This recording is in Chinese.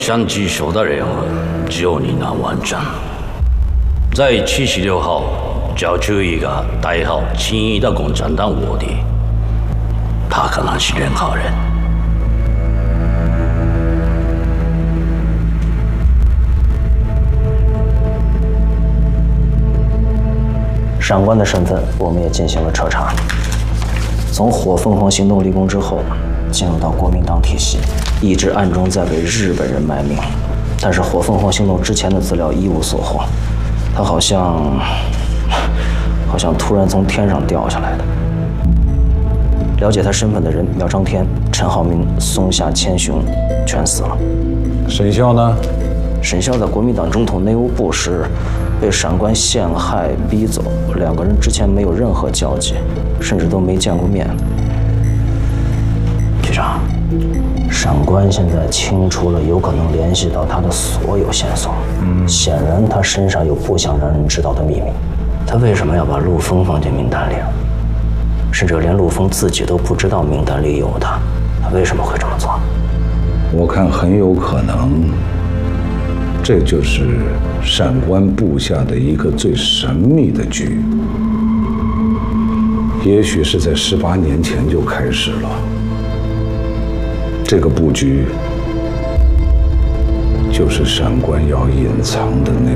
想接手的任务只有你能完成。在76号交出一个代号“青衣”的共产党卧底，他可能是任何人。 上官的身份我们也进行了彻查。从火凤凰行动立功之后，进入到国民党体系，一直暗中在给日本人卖命。但是火凤凰行动之前的资料一无所获，他好像突然从天上掉下来的。了解他身份的人，苗长天、陈浩民、松下千雄全死了。 沈潇呢？ 沈潇在国民党中统内务部时被闪官陷害逼走，两个人之前没有任何交集，甚至都没见过面。局长，闪官现在清除了有可能联系到他的所有线索，显然他身上有不想让人知道的秘密。他为什么要把陆丰放进名单里？甚至连陆丰自己都不知道名单里有他，他为什么会这么做？ 我看很有可能，这就是闪官布下的一个最神秘的局，也许是在18年前就开始了。这个布局，就是闪官要隐藏的那